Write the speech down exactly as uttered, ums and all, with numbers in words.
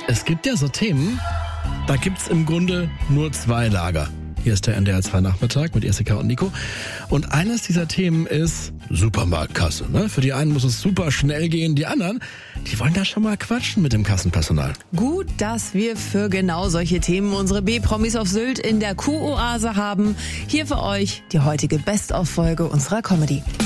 Es gibt ja so Themen, da gibt's im Grunde nur zwei Lager. Hier ist der N D R zwei Nachmittag mit Jessica und Nico. Und eines dieser Themen ist Supermarktkasse. Ne? Für die einen muss es super schnell gehen, die anderen, die wollen da schon mal quatschen mit dem Kassenpersonal. Gut, dass wir für genau solche Themen unsere B-Promis auf Sylt in der Kuh-Oase haben. Hier für euch die heutige Best-of-Folge unserer Comedy.